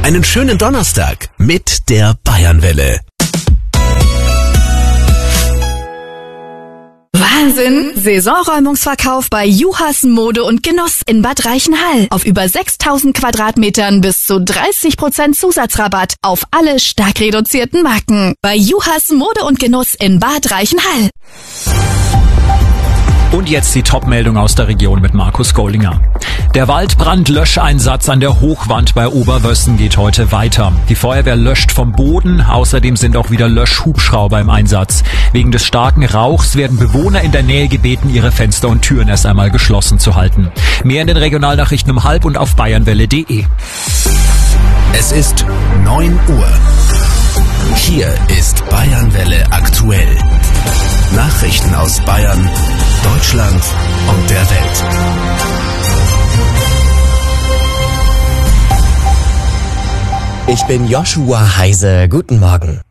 Einen schönen Donnerstag mit der Bayernwelle. Wahnsinn! Saisonräumungsverkauf bei Juhas Mode und Genuss in Bad Reichenhall. Auf über 6.000 Quadratmetern bis zu 30% Zusatzrabatt auf alle stark reduzierten Marken. Bei Juhas Mode und Genuss in Bad Reichenhall. Und jetzt die Top-Meldung aus der Region mit Markus Goldinger. Der Waldbrandlöscheinsatz an der Hochwand bei Oberwössen geht heute weiter. Die Feuerwehr löscht vom Boden, außerdem sind auch wieder Löschhubschrauber im Einsatz. Wegen des starken Rauchs werden Bewohner in der Nähe gebeten, ihre Fenster und Türen erst einmal geschlossen zu halten. Mehr in den Regionalnachrichten um 12 und auf bayernwelle.de. Es ist 9 Uhr. Hier ist Bayernwelle aktuell. Nachrichten aus Bayern, Deutschland und der Welt. Ich bin Joshua Heise. Guten Morgen.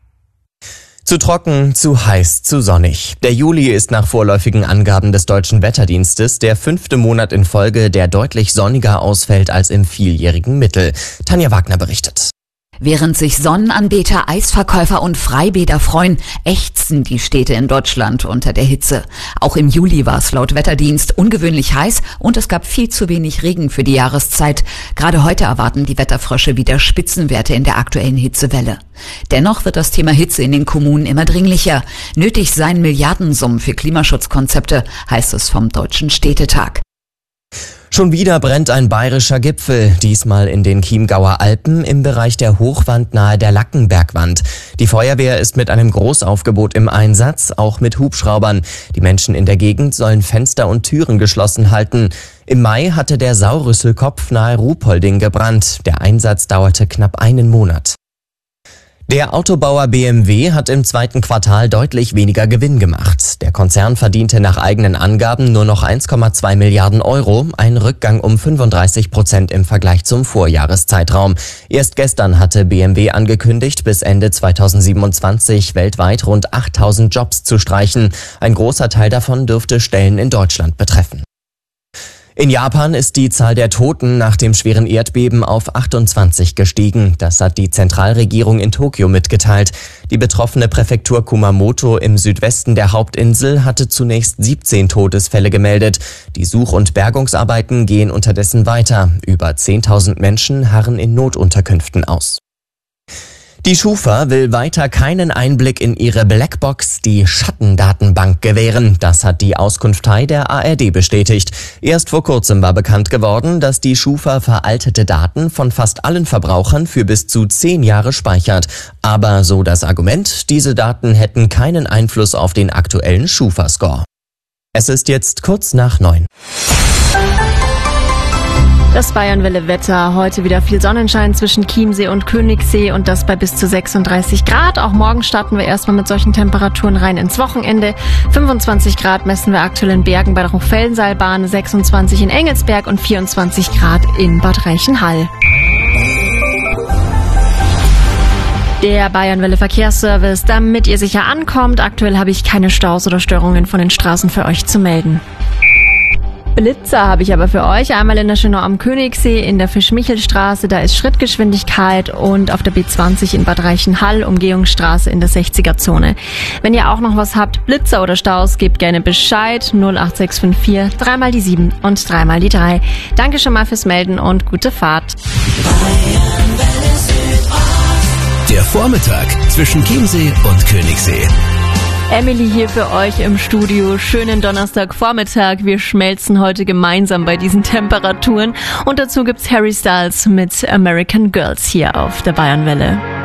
Zu trocken, zu heiß, zu sonnig. Der Juli ist nach vorläufigen Angaben des Deutschen Wetterdienstes der 5. Monat in Folge, der deutlich sonniger ausfällt als im vieljährigen Mittel. Tanja Wagner berichtet. Während sich Sonnenanbeter, Eisverkäufer und Freibäder freuen, ächzen die Städte in Deutschland unter der Hitze. Auch im Juli war es laut Wetterdienst ungewöhnlich heiß und es gab viel zu wenig Regen für die Jahreszeit. Gerade heute erwarten die Wetterfrösche wieder Spitzenwerte in der aktuellen Hitzewelle. Dennoch wird das Thema Hitze in den Kommunen immer dringlicher. Nötig seien Milliardensummen für Klimaschutzkonzepte, heißt es vom Deutschen Städtetag. Schon wieder brennt ein bayerischer Gipfel, diesmal in den Chiemgauer Alpen im Bereich der Hochwand nahe der Lackenbergwand. Die Feuerwehr ist mit einem Großaufgebot im Einsatz, auch mit Hubschraubern. Die Menschen in der Gegend sollen Fenster und Türen geschlossen halten. Im Mai hatte der Saurüsselkopf nahe Ruhpolding gebrannt. Der Einsatz dauerte knapp einen Monat. Der Autobauer BMW hat im 2. Quartal deutlich weniger Gewinn gemacht. Der Konzern verdiente nach eigenen Angaben nur noch 1,2 Milliarden Euro, ein Rückgang um 35% im Vergleich zum Vorjahreszeitraum. Erst gestern hatte BMW angekündigt, bis Ende 2027 weltweit rund 8.000 Jobs zu streichen. Ein großer Teil davon dürfte Stellen in Deutschland betreffen. In Japan ist die Zahl der Toten nach dem schweren Erdbeben auf 28 gestiegen. Das hat die Zentralregierung in Tokio mitgeteilt. Die betroffene Präfektur Kumamoto im Südwesten der Hauptinsel hatte zunächst 17 Todesfälle gemeldet. Die Such- und Bergungsarbeiten gehen unterdessen weiter. Über 10.000 Menschen harren in Notunterkünften aus. Die Schufa will weiter keinen Einblick in ihre Blackbox, die Schattendatenbank, gewähren. Das hat die Auskunftei der ARD bestätigt. Erst vor kurzem war bekannt geworden, dass die Schufa veraltete Daten von fast allen Verbrauchern für bis zu 10 Jahre speichert. Aber so das Argument, diese Daten hätten keinen Einfluss auf den aktuellen Schufa-Score. Es ist jetzt kurz nach 9. Das Bayernwelle-Wetter. Heute wieder viel Sonnenschein zwischen Chiemsee und Königssee und das bei bis zu 36 Grad. Auch morgen starten wir erstmal mit solchen Temperaturen rein ins Wochenende. 25 Grad messen wir aktuell in Bergen bei der Hochfelsenseilbahn, 26 in Engelsberg und 24 Grad in Bad Reichenhall. Der Bayernwelle-Verkehrsservice, damit ihr sicher ankommt. Aktuell habe ich keine Staus oder Störungen von den Straßen für euch zu melden. Blitzer habe ich aber für euch. Einmal in der Schönau am Königssee, in der Fisch-Michel-Straße, da ist Schrittgeschwindigkeit, und auf der B20 in Bad Reichenhall, Umgehungsstraße in der 60er-Zone. Wenn ihr auch noch was habt, Blitzer oder Staus, gebt gerne Bescheid. 08654 3 mal die 7 und 3 mal die 3. Danke schon mal fürs Melden und gute Fahrt. Der Vormittag zwischen Chiemsee und Königssee. Emily hier für euch im Studio. Schönen Donnerstagvormittag. Wir schmelzen heute gemeinsam bei diesen Temperaturen. Und dazu gibt's Harry Styles mit American Girls hier auf der Bayernwelle.